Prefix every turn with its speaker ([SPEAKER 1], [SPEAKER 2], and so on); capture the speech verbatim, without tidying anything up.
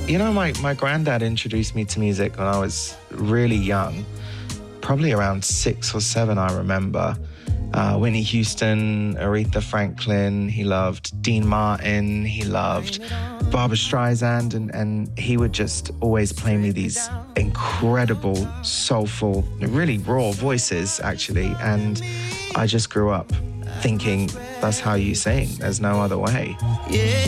[SPEAKER 1] You know, my, my granddad introduced me to music when I was really young, probably around six or seven, I remember. Uh, Whitney Houston, Aretha Franklin, he loved Dean Martin, he loved Barbra Streisand, and, and he would just always play me these incredible, soulful, really raw voices, actually. And I just grew up thinking, that's how you sing, there's no other way. Yeah.